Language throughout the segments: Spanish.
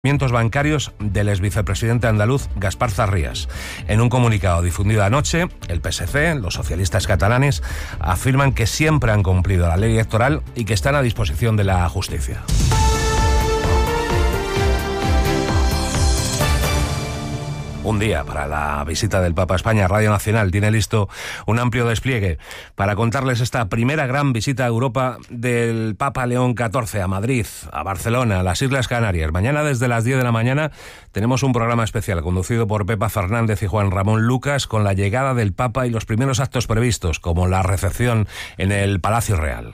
Bancarios del exvicepresidente andaluz Gaspar Zarrías. En un comunicado difundido anoche, el PSC, los socialistas catalanes, afirman que siempre han cumplido la ley electoral y que están a disposición de la justicia. Un día para la visita del Papa a España. Radio Nacional tiene listo un amplio despliegue para contarles esta primera gran visita a Europa del Papa León XIV a Madrid, a Barcelona, a las Islas Canarias. Mañana desde las 10 de la mañana tenemos un programa especial conducido por Pepa Fernández y Juan Ramón Lucas con la llegada del Papa y los primeros actos previstos, como la recepción en el Palacio Real.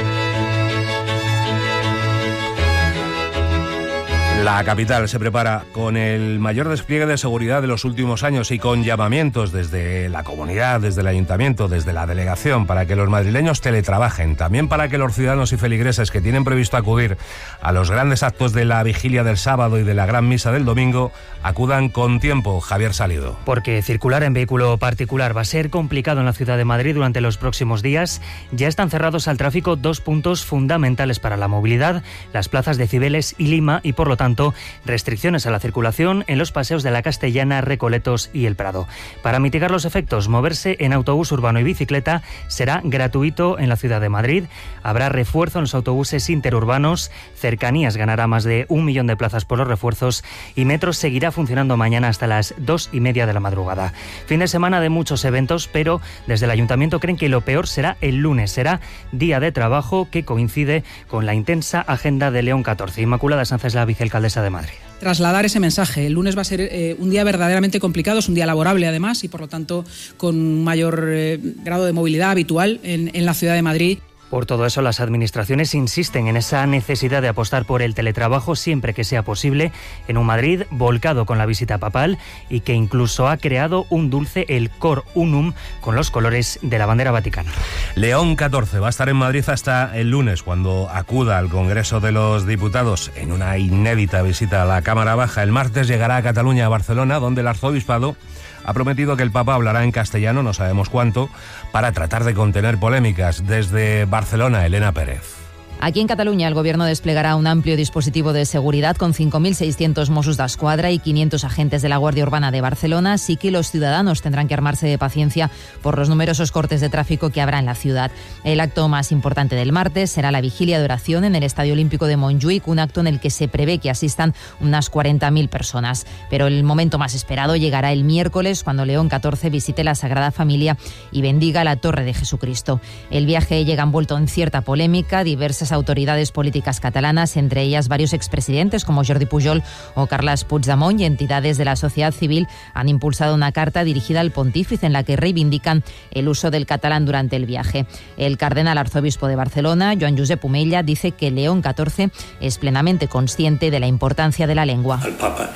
La capital se prepara con el mayor despliegue de seguridad de los últimos años y con llamamientos desde la comunidad, desde el ayuntamiento, desde la delegación, para que los madrileños teletrabajen, también para que los ciudadanos y feligreses que tienen previsto acudir a los grandes actos de la vigilia del sábado y de la gran misa del domingo acudan con tiempo. Javier Salido. Porque circular en vehículo particular va a ser complicado en la ciudad de Madrid durante los próximos días. Ya están cerrados al tráfico dos puntos fundamentales para la movilidad, las plazas de Cibeles y Lima, y por lo tanto restricciones a la circulación en los paseos de la Castellana, Recoletos y El Prado. Para mitigar los efectos, moverse en autobús urbano y bicicleta será gratuito en la ciudad de Madrid. Habrá refuerzo en los autobuses interurbanos. Cercanías ganará más de 1 millón de plazas por los refuerzos y Metro seguirá funcionando mañana hasta las 2:30 de la madrugada. Fin de semana de muchos eventos, pero desde el Ayuntamiento creen que lo peor será el lunes. Será día de trabajo que coincide con la intensa agenda de León XIV. Inmaculada Sánchez, la vicealcaldesa de Madrid. Trasladar ese mensaje. El lunes va a ser un día verdaderamente complicado, es un día laborable además y por lo tanto con un mayor grado de movilidad habitual en la ciudad de Madrid. Por todo eso, las administraciones insisten en esa necesidad de apostar por el teletrabajo siempre que sea posible, en un Madrid volcado con la visita papal y que incluso ha creado un dulce, el Cor Unum, con los colores de la bandera vaticana. León XIV va a estar en Madrid hasta el lunes, cuando acuda al Congreso de los Diputados en una inédita visita a la Cámara Baja. El martes llegará a Cataluña, a Barcelona, donde el arzobispado ha prometido que el Papa hablará en castellano, no sabemos cuánto, para tratar de contener polémicas. Desde Barcelona, Elena Pérez. Aquí en Cataluña el Gobierno desplegará un amplio dispositivo de seguridad con 5.600 Mossos d'Esquadra y 500 agentes de la Guardia Urbana de Barcelona. Así que los ciudadanos tendrán que armarse de paciencia por los numerosos cortes de tráfico que habrá en la ciudad. El acto más importante del martes será la vigilia de oración en el Estadio Olímpico de Montjuïc, un acto en el que se prevé que asistan unas 40.000 personas. Pero el momento más esperado llegará el miércoles, cuando León XIV visite la Sagrada Familia y bendiga la Torre de Jesucristo. El viaje llega envuelto en cierta polémica. Diversas autoridades políticas catalanas, entre ellas varios expresidentes como Jordi Pujol o Carles Puigdemont, y entidades de la sociedad civil han impulsado una carta dirigida al pontífice en la que reivindican el uso del catalán durante el viaje. El cardenal arzobispo de Barcelona, Joan Josep Omella, dice que León XIV es plenamente consciente de la importancia de la lengua. El Papa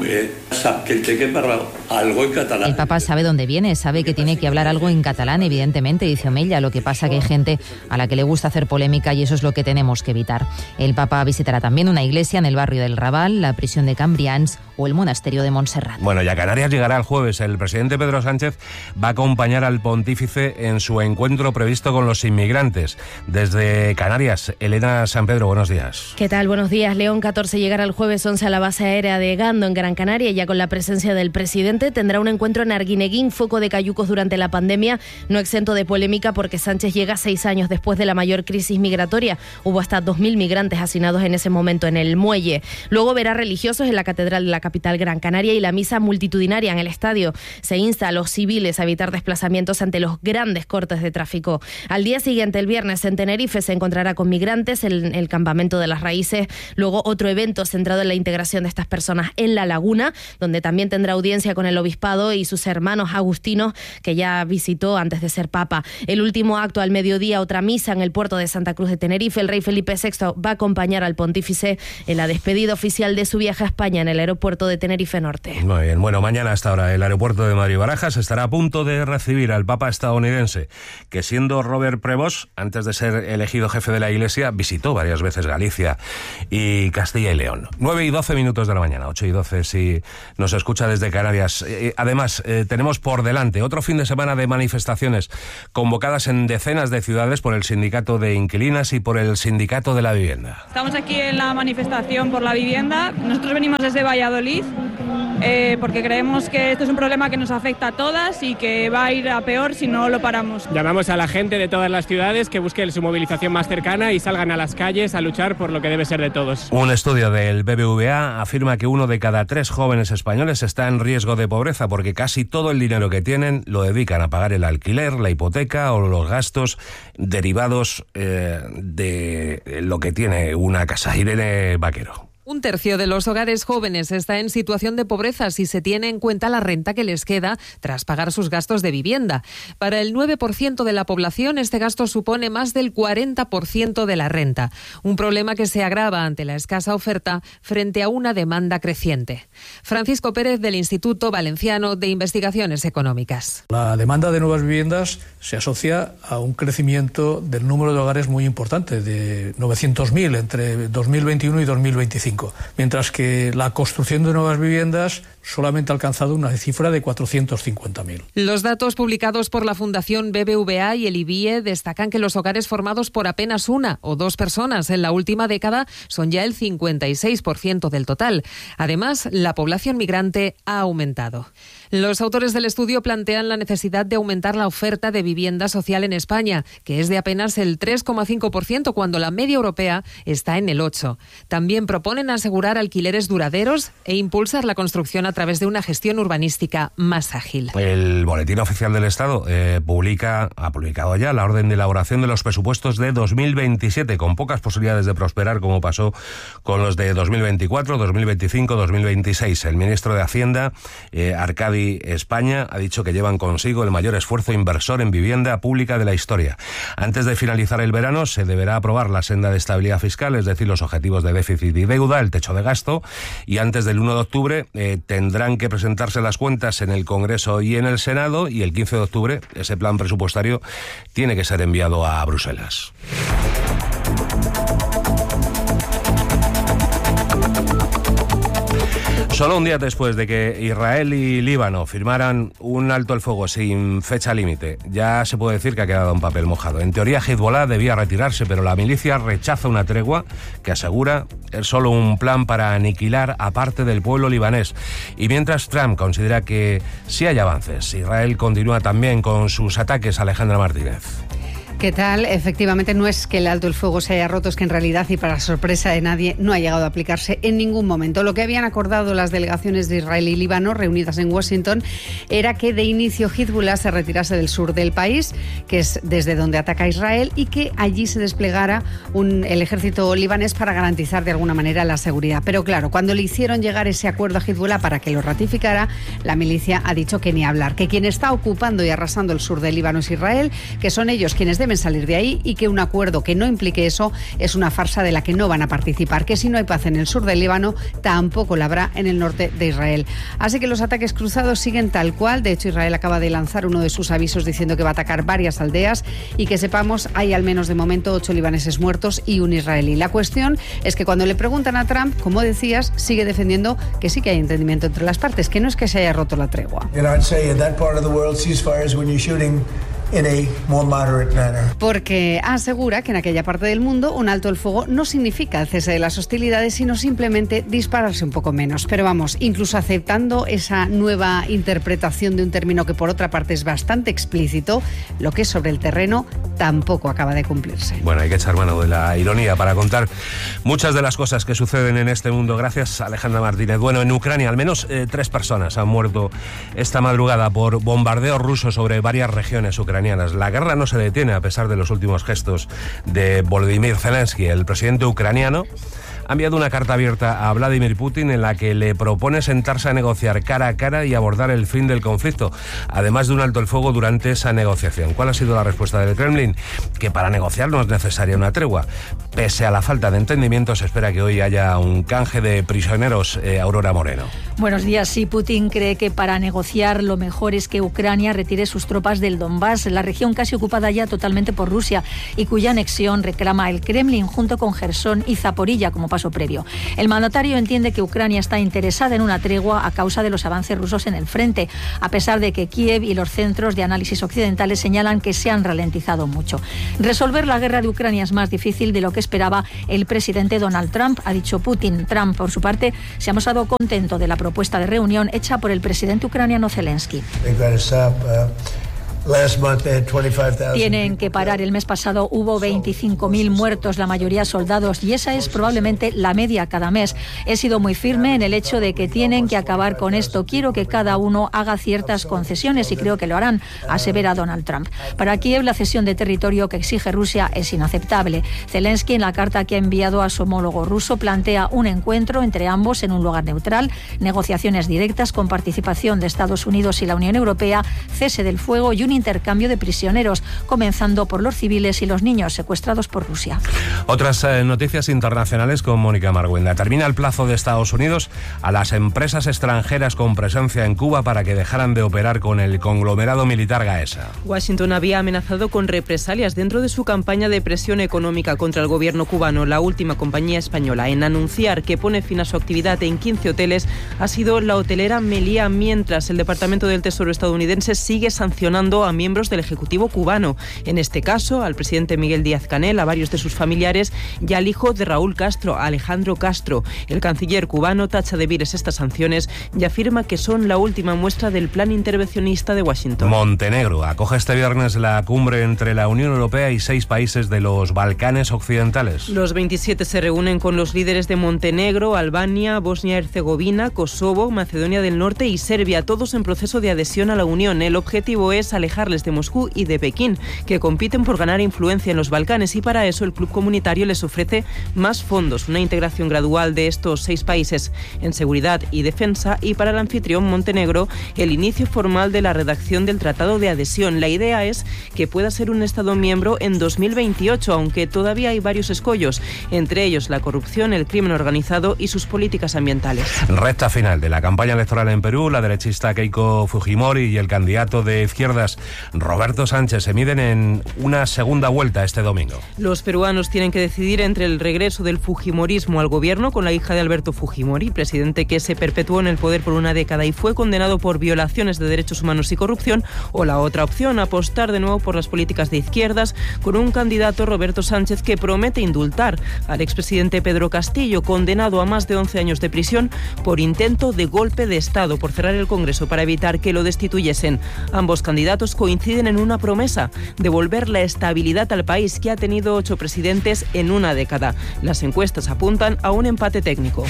sabe dónde viene, sabe que tiene que hablar algo en catalán, evidentemente, dice Omella. Lo que pasa que hay gente a la que le gusta hacer polémica y eso es lo que tenemos que evitar. El Papa visitará también una iglesia en el barrio del Raval, la prisión de Cambrians o el monasterio de Montserrat. Bueno, y a Canarias llegará el jueves. El presidente Pedro Sánchez va a acompañar al pontífice en su encuentro previsto con los inmigrantes. Desde Canarias, Elena San Pedro, buenos días. ¿Qué tal? Buenos días. León XIV llegará el jueves 11 a la base aérea de Gando, en Gran Canaria, ya con la presencia del presidente. Tendrá un encuentro en Arguineguín, foco de cayucos durante la pandemia, no exento de polémica porque Sánchez llega 6 años después de la mayor crisis migratoria. Hubo hasta 2.000 migrantes hacinados en ese momento en el muelle. Luego verá religiosos en la catedral de la capital Gran Canaria y la misa multitudinaria en el estadio. Se insta a los civiles a evitar desplazamientos ante los grandes cortes de tráfico. Al día siguiente, el viernes, en Tenerife, se encontrará con migrantes en el campamento de las Raíces. Luego otro evento centrado en la integración de estas personas en La Laguna, donde también tendrá audiencia con el obispado y sus hermanos agustinos, que ya visitó antes de ser papa. El último acto al mediodía, otra misa en el puerto de Santa Cruz de Tenerife. El rey Felipe VI va a acompañar al pontífice en la despedida oficial de su viaje a España en el aeropuerto de Tenerife Norte. Muy bien, bueno, mañana hasta ahora el aeropuerto de Madrid-Barajas estará a punto de recibir al Papa estadounidense, que siendo Robert Prevost, antes de ser elegido jefe de la Iglesia, visitó varias veces Galicia y Castilla y León. 9:12 de la mañana, 8:12 si nos escucha desde Canarias. Además, tenemos por delante otro fin de semana de manifestaciones convocadas en decenas de ciudades por el sindicato de inquilinas y por por el Sindicato de la Vivienda. Estamos aquí en la manifestación por la vivienda. Nosotros venimos desde Valladolid porque creemos que esto es un problema que nos afecta a todas y que va a ir a peor si no lo paramos. Llamamos a la gente de todas las ciudades que busquen su movilización más cercana y salgan a las calles a luchar por lo que debe ser de todos. Un estudio del BBVA afirma que 1 de cada 3 jóvenes españoles está en riesgo de pobreza porque casi todo el dinero que tienen lo dedican a pagar el alquiler, la hipoteca o los gastos derivados de lo que tiene una casa. Irene Vaquero. 1/3 de los hogares jóvenes está en situación de pobreza si se tiene en cuenta la renta que les queda tras pagar sus gastos de vivienda. Para el 9% de la población, este gasto supone más del 40% de la renta, un problema que se agrava ante la escasa oferta frente a una demanda creciente. Francisco Pérez, del Instituto Valenciano de Investigaciones Económicas. La demanda de nuevas viviendas se asocia a un crecimiento del número de hogares muy importante, de 900.000 entre 2021 y 2025. Mientras que la construcción de nuevas viviendas solamente ha alcanzado una cifra de 450.000. Los datos publicados por la Fundación BBVA y el IBIE destacan que los hogares formados por apenas 1 o 2 personas en la última década son ya el 56% del total. Además, la población migrante ha aumentado. Los autores del estudio plantean la necesidad de aumentar la oferta de vivienda social en España, que es de apenas el 3,5% cuando la media europea está en el 8%. También proponen asegurar alquileres duraderos e impulsar la construcción a través de una gestión urbanística más ágil. El Boletín Oficial del Estado ha publicado ya la orden de elaboración de los presupuestos de 2027, con pocas posibilidades de prosperar, como pasó con los de 2024, 2025, 2026. El ministro de Hacienda, Arcadi España, ha dicho que llevan consigo el mayor esfuerzo inversor en vivienda pública de la historia. Antes de finalizar el verano se deberá aprobar la senda de estabilidad fiscal, es decir, los objetivos de déficit y deuda, el techo de gasto, y antes del 1 de octubre tendrán que presentarse las cuentas en el Congreso y en el Senado, y el 15 de octubre ese plan presupuestario tiene que ser enviado a Bruselas. Solo un día después de que Israel y Líbano firmaran un alto el fuego sin fecha límite, ya se puede decir que ha quedado un papel mojado. En teoría, Hezbollah debía retirarse, pero la milicia rechaza una tregua que asegura es solo un plan para aniquilar a parte del pueblo libanés. Y mientras Trump considera que sí hay avances, Israel continúa también con sus ataques. Alejandra Martínez. ¿Qué tal? Efectivamente, no es que el alto el fuego se haya roto, es que en realidad, y para sorpresa de nadie, no ha llegado a aplicarse en ningún momento. Lo que habían acordado las delegaciones de Israel y Líbano reunidas en Washington era que de inicio Hezbollah se retirase del sur del país, que es desde donde ataca Israel, y que allí se desplegara el ejército libanés para garantizar de alguna manera la seguridad. Pero claro, cuando le hicieron llegar ese acuerdo a Hezbollah para que lo ratificara, la milicia ha dicho que ni hablar, que quien está ocupando y arrasando el sur del Líbano es Israel, que son ellos quienes deben salir de ahí y que un acuerdo que no implique eso es una farsa de la que no van a participar, que si no hay paz en el sur del Líbano, tampoco la habrá en el norte de Israel. Así que los ataques cruzados siguen tal cual. De hecho, Israel acaba de lanzar uno de sus avisos diciendo que va a atacar varias aldeas y que sepamos, hay al menos de momento 8 libaneses muertos y un israelí. La cuestión es que cuando le preguntan a Trump, como decías, sigue defendiendo que sí que hay entendimiento entre las partes, que no es que se haya roto la tregua. Porque asegura que en aquella parte del mundo un alto el fuego no significa el cese de las hostilidades, sino simplemente dispararse un poco menos. Pero vamos, incluso aceptando esa nueva interpretación de un término que por otra parte es bastante explícito, lo que es sobre el terreno tampoco acaba de cumplirse. Bueno, hay que echar mano de la ironía para contar muchas de las cosas que suceden en este mundo. Gracias, Alejandra Martínez. Bueno, en Ucrania al menos 3 personas han muerto esta madrugada por bombardeos rusos sobre varias regiones ucranianas. La guerra no se detiene a pesar de los últimos gestos de Volodymyr Zelensky. El presidente ucraniano ha enviado una carta abierta a Vladimir Putin en la que le propone sentarse a negociar cara a cara y abordar el fin del conflicto, además de un alto el fuego durante esa negociación. ¿Cuál ha sido la respuesta del Kremlin? Que para negociar no es necesaria una tregua. Pese a la falta de entendimiento, se espera que hoy haya un canje de prisioneros. Aurora Moreno. Buenos días. Sí, Putin cree que para negociar lo mejor es que Ucrania retire sus tropas del Donbass, la región casi ocupada ya totalmente por Rusia y cuya anexión reclama el Kremlin junto con Jersón y Zaporilla, como pasó paso previo. El mandatario entiende que Ucrania está interesada en una tregua a causa de los avances rusos en el frente, a pesar de que Kiev y los centros de análisis occidentales señalan que se han ralentizado mucho. Resolver la guerra de Ucrania es más difícil de lo que esperaba el presidente Donald Trump, ha dicho Putin. Trump, por su parte, se ha mostrado contento de la propuesta de reunión hecha por el presidente ucraniano Zelensky. Tienen que parar. El mes pasado hubo 25.000 muertos, la mayoría soldados, y esa es probablemente la media cada mes. He sido muy firme en el hecho de que tienen que acabar con esto. Quiero que cada uno haga ciertas concesiones y creo que lo harán, asevera Donald Trump. Para Kiev, la cesión de territorio que exige Rusia es inaceptable. Zelensky, en la carta que ha enviado a su homólogo ruso, plantea un encuentro entre ambos en un lugar neutral, negociaciones directas con participación de Estados Unidos y la Unión Europea, cese del fuego y un intercambio de prisioneros, comenzando por los civiles y los niños secuestrados por Rusia. Otras noticias internacionales con Mónica Marguenda. Termina el plazo de Estados Unidos a las empresas extranjeras con presencia en Cuba para que dejaran de operar con el conglomerado militar Gaesa. Washington había amenazado con represalias dentro de su campaña de presión económica contra el gobierno cubano. La última compañía española en anunciar que pone fin a su actividad en 15 hoteles ha sido la hotelera Meliá, mientras el Departamento del Tesoro estadounidense sigue sancionando a miembros del Ejecutivo cubano. En este caso, al presidente Miguel Díaz-Canel, a varios de sus familiares y al hijo de Raúl Castro, Alejandro Castro. El canciller cubano tacha de viles estas sanciones y afirma que son la última muestra del plan intervencionista de Washington. Montenegro acoge este viernes la cumbre entre la Unión Europea y 6 países de los Balcanes occidentales. Los 27 se reúnen con los líderes de Montenegro, Albania, Bosnia-Herzegovina, Kosovo, Macedonia del Norte y Serbia, todos en proceso de adhesión a la Unión. El objetivo es alejarles de Moscú y de Pekín, que compiten por ganar influencia en los Balcanes, y para eso el club comunitario les ofrece más fondos, una integración gradual de estos 6 países en seguridad y defensa, y para el anfitrión Montenegro el inicio formal de la redacción del Tratado de Adhesión. La idea es que pueda ser un Estado miembro en 2028, aunque todavía hay varios escollos, entre ellos la corrupción, el crimen organizado y sus políticas ambientales. Recta final de la campaña electoral en Perú, la derechista Keiko Fujimori y el candidato de izquierdas Roberto Sánchez se miden en una segunda vuelta este domingo. Los peruanos tienen que decidir entre el regreso del fujimorismo al gobierno con la hija de Alberto Fujimori, presidente que se perpetuó en el poder por una década y fue condenado por violaciones de derechos humanos y corrupción, o la otra opción, apostar de nuevo por las políticas de izquierdas con un candidato, Roberto Sánchez, que promete indultar al expresidente Pedro Castillo, condenado a más de 11 años de prisión por intento de golpe de Estado, por cerrar el Congreso para evitar que lo destituyesen. Ambos candidatos coinciden en una promesa: devolver la estabilidad al país, que ha tenido 8 presidentes en una década. Las encuestas apuntan a un empate técnico.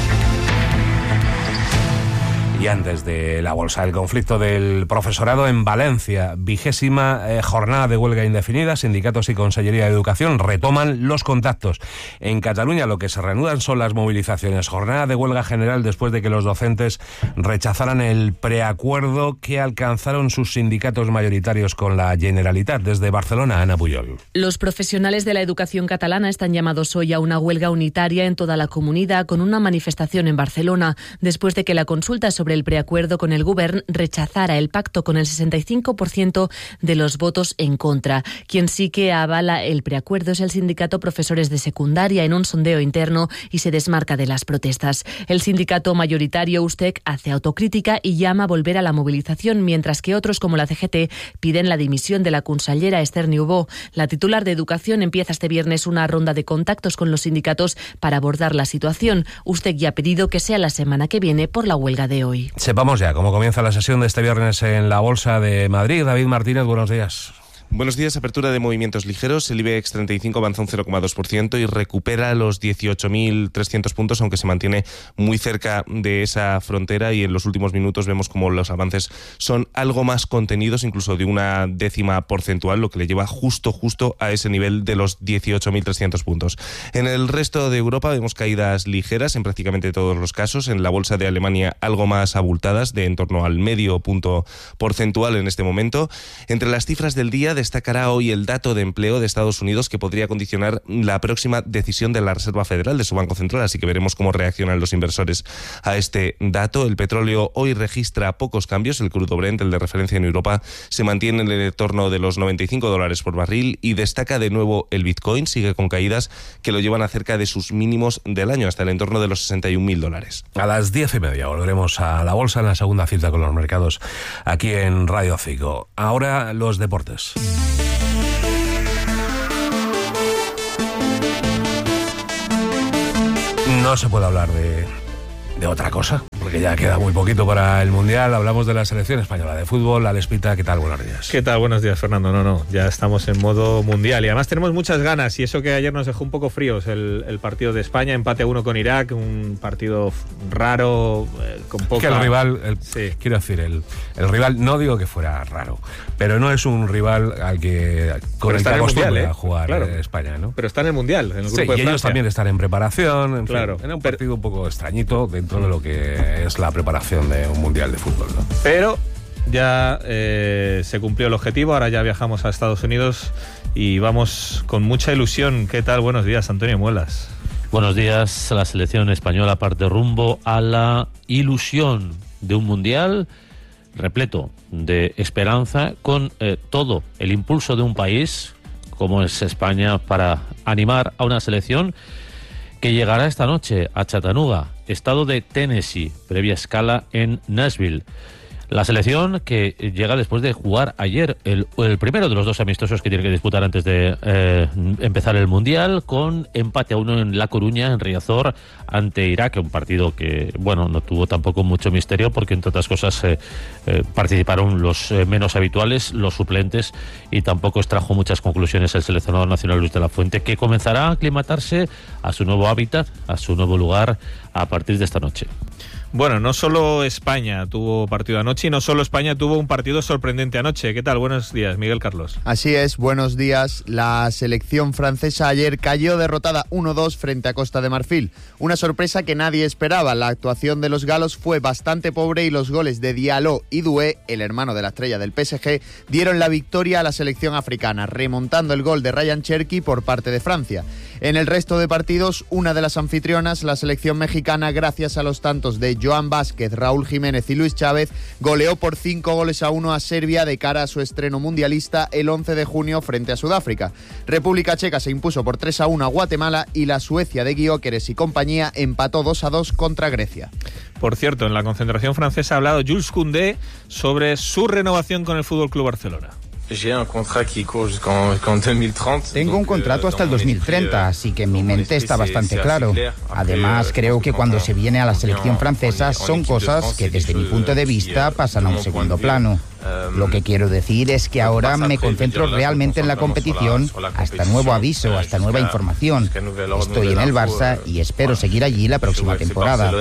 Y antes de la bolsa, el conflicto del profesorado en Valencia. 20ª jornada de huelga indefinida. Sindicatos y Consellería de Educación retoman los contactos. En Cataluña lo que se reanudan son las movilizaciones. Jornada de huelga general después de que los docentes rechazaran el preacuerdo que alcanzaron sus sindicatos mayoritarios con la Generalitat. Desde Barcelona, Ana Puyol. Los profesionales de la educación catalana están llamados hoy a una huelga unitaria en toda la comunidad, con una manifestación en Barcelona, después de que la consulta sobre el preacuerdo con el Govern rechazara el pacto con el 65% de los votos en contra. Quien sí que avala el preacuerdo es el sindicato Profesores de Secundaria en un sondeo interno y se desmarca de las protestas. El sindicato mayoritario USTEC hace autocrítica y llama a volver a la movilización, mientras que otros como la CGT piden la dimisión de la consellera Esther Niubó. La titular de Educación empieza este viernes una ronda de contactos con los sindicatos para abordar la situación. USTEC ya ha pedido que sea la semana que viene por la huelga de hoy. Sepamos ya cómo comienza la sesión de este viernes en la Bolsa de Madrid. David Martínez, buenos días. Buenos días. Apertura de movimientos ligeros. El IBEX 35 avanza un 0,2% y recupera los 18.300 puntos, aunque se mantiene muy cerca de esa frontera, y en los últimos minutos vemos como los avances son algo más contenidos, incluso de una décima porcentual, lo que le lleva justo a ese nivel de los 18.300 puntos. En el resto de Europa vemos caídas ligeras en prácticamente todos los casos. En la bolsa de Alemania algo más abultadas, de en torno al medio punto porcentual en este momento. Entre las cifras del día, destacará hoy el dato de empleo de Estados Unidos, que podría condicionar la próxima decisión de la Reserva Federal, de su Banco Central, así que veremos cómo reaccionan los inversores a este dato. El petróleo hoy registra pocos cambios. El crudo Brent, el de referencia en Europa, se mantiene en el entorno de los $95 por barril, y destaca de nuevo el Bitcoin. Sigue con caídas que lo llevan a cerca de sus mínimos del año, hasta el entorno de los $61.000. A las 10:30 volveremos a la bolsa en la segunda cita con los mercados aquí en Radio 5. Ahora los deportes. No se puede hablar de otra cosa, porque ya queda muy poquito para el Mundial. Hablamos de la selección española de fútbol. Alex Pita, ¿qué tal? Buenos días. ¿Qué tal? Buenos días, Fernando. No, ya estamos en modo Mundial y además tenemos muchas ganas, y eso que ayer nos dejó un poco fríos el partido de España, empate 1 con Irak, un partido raro, con poca... Que el rival, sí. Quiero decir, el rival, no digo que fuera raro, pero no es un rival con el que acostumbra a jugar, claro. España, ¿no? Pero está en el Mundial, en el grupo de Francia. Y ellos también están en preparación, en claro. Fin, era un partido un poco extrañito dentro de lo que es la preparación de un Mundial de fútbol, ¿no? Pero ya se cumplió el objetivo, ahora ya viajamos a Estados Unidos y vamos con mucha ilusión. ¿Qué tal? Buenos días, Antonio Muelas. Buenos días. La selección española parte rumbo a la ilusión de un Mundial repleto de esperanza, con todo el impulso de un país como es España para animar a una selección que llegará esta noche a Chattanooga, estado de Tennessee, previa escala en Nashville. La selección que llega después de jugar ayer el primero de los dos amistosos que tiene que disputar antes de empezar el Mundial, con empate a 1 en La Coruña, en Riazor, ante Irak, un partido que, bueno, no tuvo tampoco mucho misterio porque, entre otras cosas, participaron los menos habituales, los suplentes, y tampoco extrajo muchas conclusiones el seleccionador nacional Luis de la Fuente, que comenzará a aclimatarse a su nuevo hábitat, a su nuevo lugar, a partir de esta noche. Bueno, no solo España tuvo partido anoche y no solo España tuvo un partido sorprendente anoche. ¿Qué tal? Buenos días, Miguel Carlos. Así es, buenos días. La selección francesa ayer cayó derrotada 1-2 frente a Costa de Marfil. Una sorpresa que nadie esperaba. La actuación de los galos fue bastante pobre y los goles de Diallo y Doué, el hermano de la estrella del PSG, dieron la victoria a la selección africana, remontando el gol de Ryan Cherki por parte de Francia. En el resto de partidos, una de las anfitrionas, la selección mexicana, gracias a los tantos de Joan Vázquez, Raúl Jiménez y Luis Chávez, goleó por 5-1 a Serbia de cara a su estreno mundialista el 11 de junio frente a Sudáfrica. República Checa se impuso por 3-1 a Guatemala y la Suecia de Gyökeres y compañía empató 2-2 contra Grecia. Por cierto, en la concentración francesa ha hablado Jules Koundé sobre su renovación con el FC Barcelona. Tengo un contrato hasta el 2030, así que en mi mente está bastante claro. Además, creo que cuando se viene a la selección francesa son cosas que desde mi punto de vista pasan a un segundo plano. Lo que quiero decir es que ahora me concentro realmente en la competición, hasta nuevo aviso, hasta nueva información. Estoy en el Barça y espero seguir allí la próxima temporada.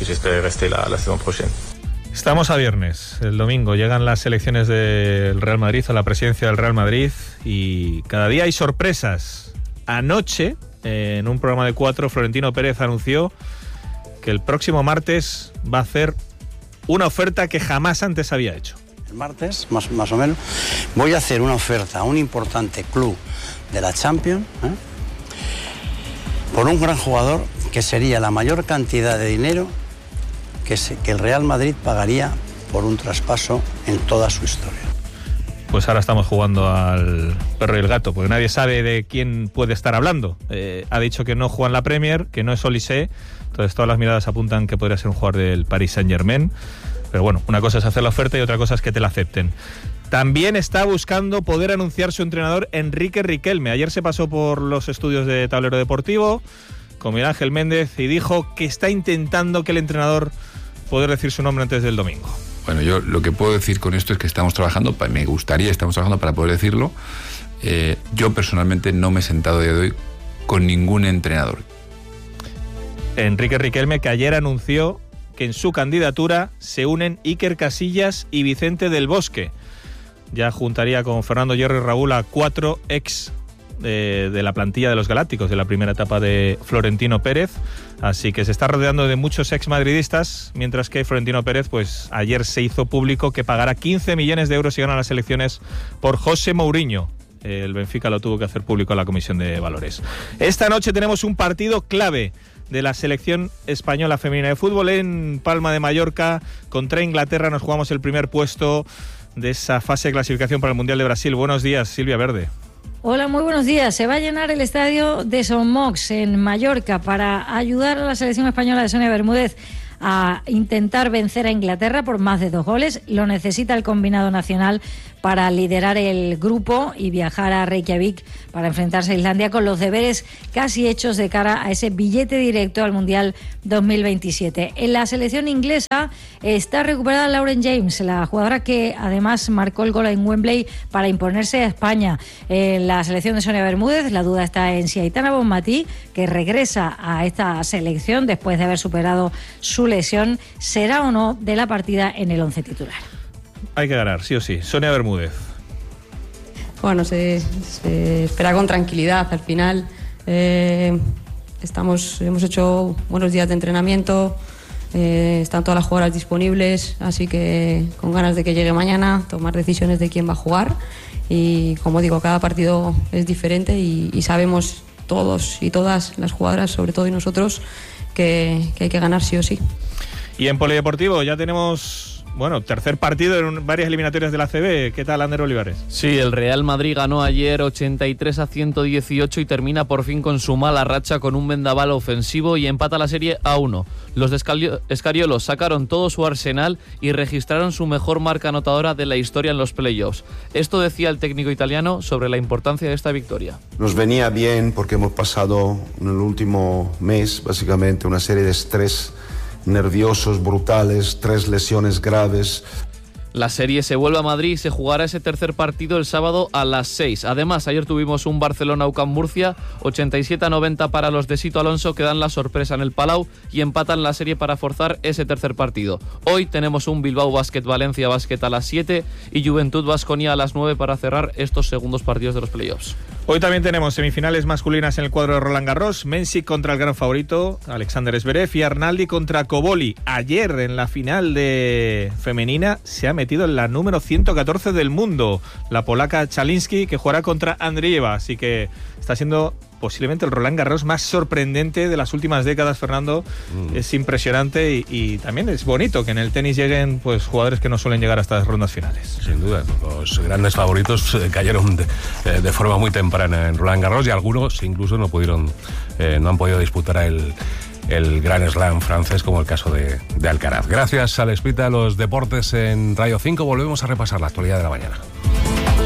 Estamos a viernes, el domingo llegan las elecciones del Real Madrid a la presidencia del Real Madrid y cada día hay sorpresas. Anoche, en un programa de 4, Florentino Pérez anunció que el próximo martes va a hacer una oferta que jamás antes había hecho. El martes, más o menos, voy a hacer una oferta a un importante club de la Champions, por un gran jugador que sería la mayor cantidad de dinero que el Real Madrid pagaría por un traspaso en toda su historia. Pues ahora estamos jugando al perro y el gato, porque nadie sabe de quién puede estar hablando. Ha dicho que no juega en la Premier, que no es Olise, entonces todas las miradas apuntan que podría ser un jugador del Paris Saint-Germain, pero bueno, una cosa es hacer la oferta y otra cosa es que te la acepten. También está buscando poder anunciar su entrenador Enrique Riquelme. Ayer se pasó por los estudios de Tablero Deportivo con Miguel Ángel Méndez y dijo que está intentando que el entrenador poder decir su nombre antes del domingo. Bueno, yo lo que puedo decir con esto es que estamos trabajando, estamos trabajando para poder decirlo. Yo personalmente no me he sentado de hoy con ningún entrenador. Enrique Riquelme, que ayer anunció que en su candidatura se unen Iker Casillas y Vicente del Bosque. Ya juntaría con Fernando Hierro y Raúl a 4 ex de la plantilla de los Galácticos, de la primera etapa de Florentino Pérez, así que se está rodeando de muchos exmadridistas, mientras que Florentino Pérez, pues ayer se hizo público que pagará 15 millones de euros si ganan las elecciones por José Mourinho. El Benfica lo tuvo que hacer público a la Comisión de Valores. Esta noche tenemos un partido clave de la selección española femenina de fútbol en Palma de Mallorca. Contra Inglaterra nos jugamos el primer puesto de esa fase de clasificación para el Mundial de Brasil. Buenos días, Silvia Verde. Hola, muy buenos días. Se va a llenar el estadio de Son Mox en Mallorca para ayudar a la selección española de Sonia Bermúdez a intentar vencer a Inglaterra por más de 2 goles. Lo necesita el combinado nacional para liderar el grupo y viajar a Reykjavik para enfrentarse a Islandia con los deberes casi hechos de cara a ese billete directo al Mundial 2027. En la selección inglesa está recuperada Lauren James, la jugadora que además marcó el gol en Wembley para imponerse a España. En la selección de Sonia Bermúdez, la duda está en si Aitana Bonmatí, que regresa a esta selección después de haber superado su lesión, será o no de la partida en el 11 titular. Hay que ganar, sí o sí. Sonia Bermúdez. Bueno, se espera con tranquilidad. Al final hemos hecho buenos días de entrenamiento, están todas las jugadoras disponibles, así que con ganas de que llegue mañana, tomar decisiones de quién va a jugar. Y como digo, cada partido es diferente y sabemos todos y todas las jugadoras, sobre todo y nosotros, que hay que ganar sí o sí. Y en polideportivo ya tenemos, bueno, tercer partido en varias eliminatorias de la ACB. ¿Qué tal, Ander Olivares? Sí, el Real Madrid ganó ayer 83-118 y termina por fin con su mala racha con un vendaval ofensivo y empata la serie a 1. Los de Escariolo sacaron todo su arsenal y registraron su mejor marca anotadora de la historia en los playoffs. Esto decía el técnico italiano sobre la importancia de esta victoria. Nos venía bien porque hemos pasado en el último mes básicamente una serie de estrés nerviosos, brutales, 3 lesiones graves. La serie se vuelve a Madrid y se jugará ese tercer partido el sábado a las 6. Además, ayer tuvimos un Barcelona-UCAM Murcia, 87-90 para los de Sito Alonso, que dan la sorpresa en el Palau y empatan la serie para forzar ese tercer partido. Hoy tenemos un Bilbao Basket Valencia Basket a las 7 y Juventud Baskonia a las 9 para cerrar estos segundos partidos de los playoffs. Hoy también tenemos semifinales masculinas en el cuadro de Roland Garros. Mensik contra el gran favorito, Alexander Zverev, y Arnaldi contra Koboli. Ayer, en la final de femenina, se ha metido en la número 114 del mundo, la polaca Chalinski, que jugará contra Andrieva. Así que está siendo posiblemente el Roland Garros más sorprendente de las últimas décadas, Fernando. Es impresionante y también es bonito que en el tenis lleguen pues jugadores que no suelen llegar hasta las rondas finales. Sin duda, los grandes favoritos cayeron de forma muy temprana en Roland Garros y algunos incluso no han podido disputar el Grand Slam francés, como el caso de Alcaraz. Gracias, Alex Pita. Los deportes en Radio 5. Volvemos a repasar la actualidad de la mañana.